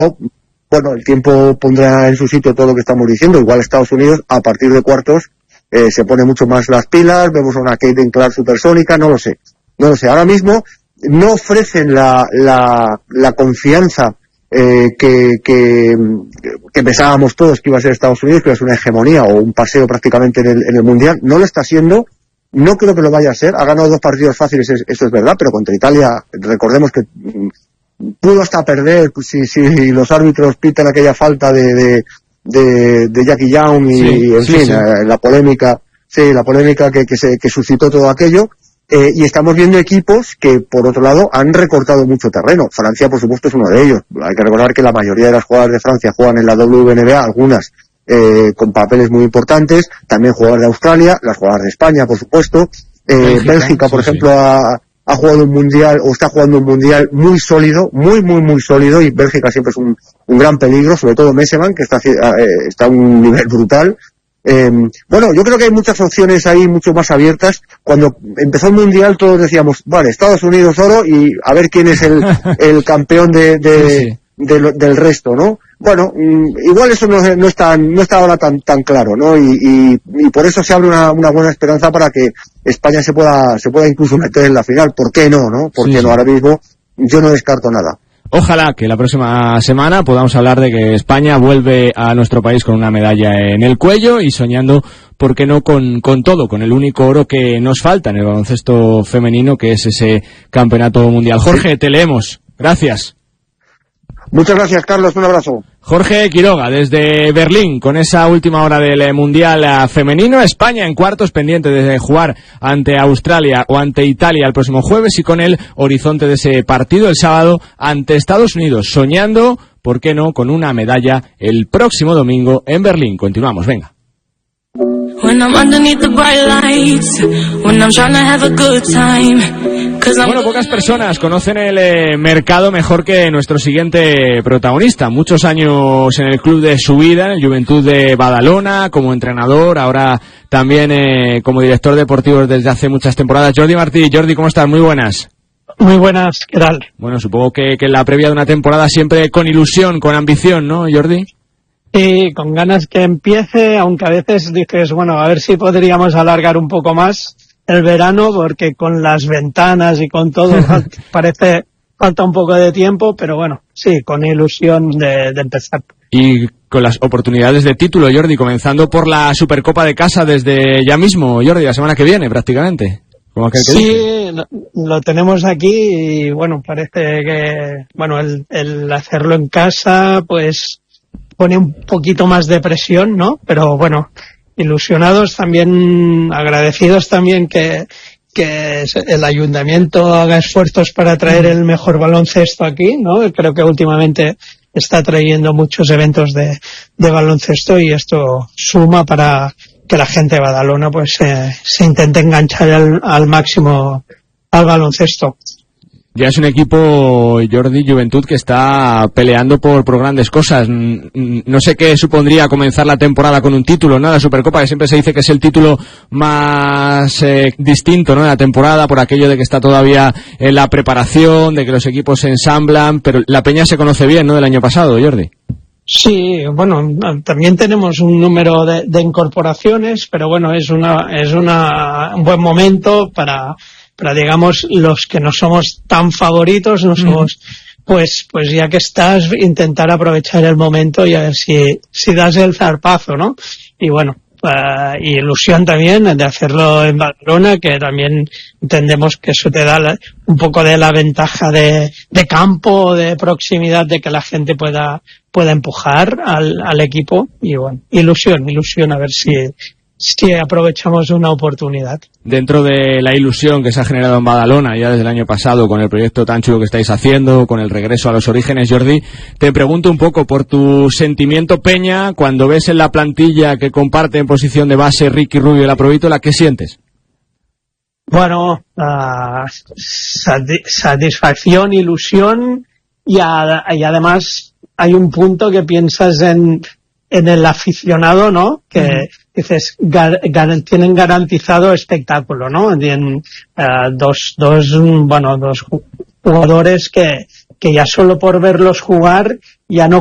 bueno, el tiempo pondrá en su sitio todo lo que estamos diciendo. Igual Estados Unidos, a partir de cuartos, se pone mucho más las pilas, vemos a una Caitlin Clark supersónica, no lo sé. Ahora mismo no ofrecen la confianza que pensábamos todos que iba a ser Estados Unidos, que iba a ser una hegemonía o un paseo prácticamente en el Mundial. No lo está haciendo, no creo que lo vaya a ser. Ha ganado 2 partidos fáciles, eso es verdad, pero contra Italia, recordemos que pudo hasta perder si los árbitros pitan aquella falta de Jackie Young y en fin, la polémica que suscitó todo aquello. Y estamos viendo equipos que, por otro lado, han recortado mucho terreno. Francia, por supuesto, es uno de ellos. Hay que recordar que la mayoría de las jugadoras de Francia juegan en la WNBA, algunas con papeles muy importantes. También jugadoras de Australia, las jugadoras de España, por supuesto. Bélgica, por ejemplo, ha jugado un mundial, o está jugando un mundial muy sólido, muy sólido, y Bélgica siempre es un gran peligro, sobre todo Messeman, que está a un nivel brutal. Bueno, yo creo que hay muchas opciones ahí mucho más abiertas. Cuando empezó el mundial todos decíamos, vale, Estados Unidos oro y a ver quién es el campeón del resto, ¿no? Bueno, igual eso no está ahora tan claro, ¿no? Y por eso se abre una buena esperanza para que España se pueda incluso meter en la final. ¿Por qué no, no? ¿Por qué no? Ahora mismo yo no descarto nada. Ojalá que la próxima semana podamos hablar de que España vuelve a nuestro país con una medalla en el cuello y soñando, ¿por qué no?, con todo, con el único oro que nos falta en el baloncesto femenino, que es ese campeonato mundial. Jorge, te leemos. Gracias. Muchas gracias, Carlos. Un abrazo. Jorge Quiroga, desde Berlín, con esa última hora del Mundial femenino. España en cuartos, pendiente de jugar ante Australia o ante Italia el próximo jueves, y con el horizonte de ese partido el sábado ante Estados Unidos, soñando, ¿por qué no?, con una medalla el próximo domingo en Berlín. Continuamos, venga. Bueno, pocas personas conocen el mercado mejor que nuestro siguiente protagonista. Muchos años en el club de su vida, en el Juventud de Badalona, como entrenador, ahora también como director deportivo desde hace muchas temporadas. Jordi Martí. Jordi, ¿cómo estás? Muy buenas. Muy buenas, ¿qué tal? Bueno, supongo que en la previa de una temporada siempre con ilusión, con ambición, ¿no, Jordi? Sí, con ganas que empiece, aunque a veces dices, bueno, a ver si podríamos alargar un poco más el verano, porque con las ventanas y con todo parece falta un poco de tiempo, pero bueno, sí, con ilusión de empezar. Y con las oportunidades de título, Jordi, comenzando por la Supercopa de casa desde ya mismo, Jordi, la semana que viene prácticamente. Como aquel que dice. Lo tenemos aquí y bueno, parece que bueno, el hacerlo en casa pues pone un poquito más de presión, ¿no? Pero bueno, ilusionados también, agradecidos también que el ayuntamiento haga esfuerzos para traer el mejor baloncesto aquí, ¿no? Creo que últimamente está trayendo muchos eventos de baloncesto y esto suma para que la gente de Badalona pues se intente enganchar al máximo al baloncesto. Ya es un equipo, Jordi, Juventud, que está peleando por grandes cosas. No sé qué supondría comenzar la temporada con un título, ¿no? La Supercopa, que siempre se dice que es el título más distinto, ¿no?, de la temporada, por aquello de que está todavía en la preparación, de que los equipos se ensamblan, pero la peña se conoce bien, ¿no?, del año pasado, Jordi. Sí, bueno, también tenemos un número de incorporaciones, pero bueno, es un buen momento para digamos los que no somos tan favoritos, no somos pues ya que estás, intentar aprovechar el momento y a ver si das el zarpazo, ¿no? Y bueno, ilusión también de hacerlo en Badalona, que también entendemos que eso te da un poco de la ventaja de campo, de proximidad, de que la gente pueda empujar al equipo. Y bueno, ilusión a ver si aprovechamos una oportunidad. Dentro de la ilusión que se ha generado en Badalona ya desde el año pasado con el proyecto tan chulo que estáis haciendo, con el regreso a los orígenes, Jordi, te pregunto un poco por tu sentimiento peña cuando ves en la plantilla que comparte en posición de base Ricky Rubio y la Provítola. ¿Qué sientes? Bueno, satisfacción, ilusión y además hay un punto que piensas en el aficionado, ¿no? Que dices, tienen garantizado espectáculo, ¿no? Tienen dos jugadores que que ya solo por verlos jugar ya no